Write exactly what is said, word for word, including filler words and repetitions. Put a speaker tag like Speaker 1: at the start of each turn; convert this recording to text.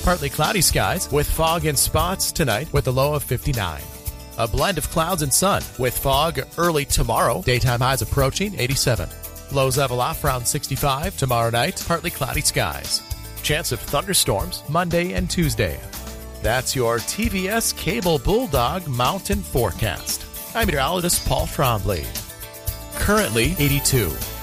Speaker 1: Partly cloudy skies with fog and spots tonight with a low of fifty-nine. A blend of clouds and sun with fog early tomorrow. Daytime highs approaching eighty-seven. Lows level off around sixty-five tomorrow night. Partly cloudy skies. Chance of thunderstorms Monday and Tuesday. That's your T V S Cable Bulldog Mountain Forecast. I'm meteorologist Paul Trombley. Currently eighty-two.